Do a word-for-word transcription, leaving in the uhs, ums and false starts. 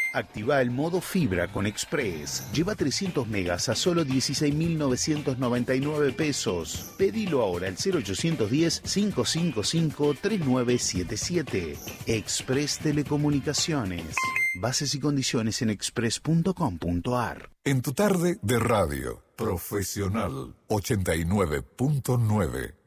Activa el modo fibra con Express. Lleva trescientos megas a solo dieciséis mil novecientos noventa y nueve pesos. Pedilo ahora al cero ochocientos diez, cinco cinco cinco, tres nueve siete siete. Express Telecomunicaciones. Bases y condiciones en express punto com punto ar. En tu tarde de radio, Profesional ochenta y nueve punto nueve.